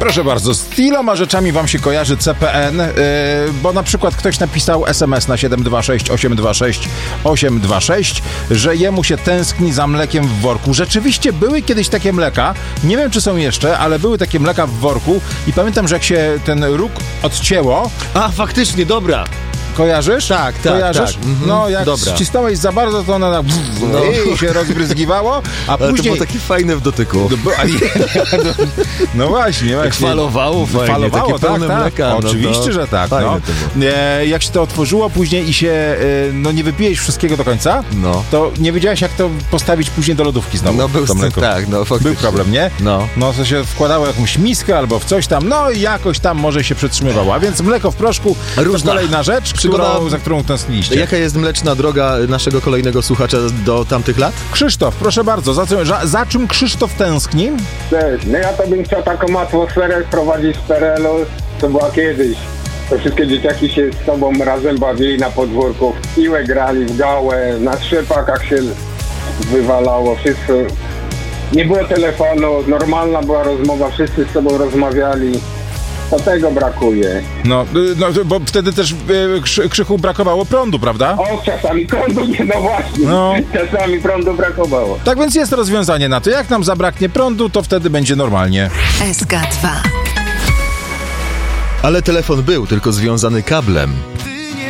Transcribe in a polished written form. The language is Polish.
Proszę bardzo, z iloma rzeczami wam się kojarzy CPN, bo na przykład ktoś napisał SMS na 726 826 826, że jemu się tęskni za mlekiem w worku. Rzeczywiście były kiedyś takie mleka, nie wiem czy są jeszcze, ale były takie mleka w worku i pamiętam, że jak się ten róg odcięło... A, faktycznie, dobra. Kojarzysz? Tak. Kojarzysz? No, jak ścisnąłeś za bardzo, to ona i się rozbryzgiwało, a później... to było takie fajne w dotyku. No właśnie. Falowało fajnie, Falowało, takie pełne mleka. Oczywiście, że tak. Jak się to otworzyło później i się nie wypijesz wszystkiego do końca, to nie wiedziałeś, jak to postawić później do lodówki znowu. No był faktycznie. Był problem, nie? No to się wkładało jakąś miskę albo w coś tam, no i jakoś tam może się przetrzymywało. A więc mleko w proszku to kolejna rzecz, za którą tęskniliście. Jaka jest mleczna droga naszego kolejnego słuchacza do tamtych lat? Krzysztof, proszę bardzo, za czym Krzysztof tęskni? No ja to bym chciał taką atmosferę wprowadzić z PRL-u, co była kiedyś. To wszystkie dzieciaki się z sobą razem bawili na podwórku, w piłę grali, w gałę, na trzepakach się wywalało, wszystko. Nie było telefonu, normalna była rozmowa, wszyscy z sobą rozmawiali. To tego brakuje. No bo wtedy też Krzychu brakowało prądu, prawda? O, czasami prądu nie, no właśnie. Czasami prądu brakowało. Tak więc jest rozwiązanie na to. Jak nam zabraknie prądu, to wtedy będzie normalnie. SK2. Ale telefon był tylko związany kablem.